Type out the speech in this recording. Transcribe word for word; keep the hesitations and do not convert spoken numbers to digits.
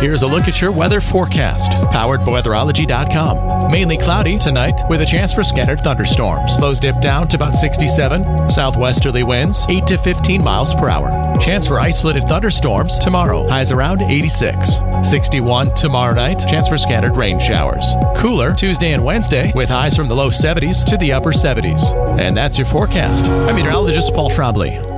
Here's a look at your weather forecast, powered by weatherology dot com. Mainly cloudy tonight with a chance for scattered thunderstorms. Lows dip down to about sixty-seven. Southwesterly winds eight to fifteen miles per hour. Chance for isolated thunderstorms tomorrow. Highs around eighty-six. sixty-one tomorrow night. Chance for scattered rain showers. Cooler Tuesday and Wednesday with highs from the low seventies to the upper seventies. And that's your forecast. I'm meteorologist Paul Trombley.